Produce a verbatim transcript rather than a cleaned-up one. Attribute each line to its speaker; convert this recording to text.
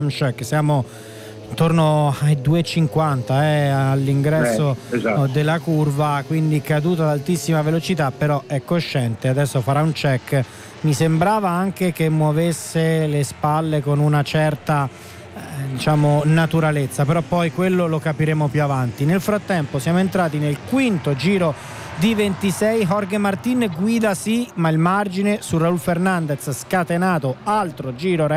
Speaker 1: check, siamo intorno ai due e cinquanta eh, all'ingresso
Speaker 2: eh, esatto.
Speaker 1: della curva, quindi caduto ad altissima velocità, però è cosciente, adesso farà un check. Mi sembrava anche che muovesse le spalle con una certa eh, diciamo naturalezza, però poi quello lo capiremo più avanti. Nel frattempo siamo entrati nel quinto giro di ventisei. Jorge Martin guida sì, ma il margine su Raúl Fernández scatenato, altro giro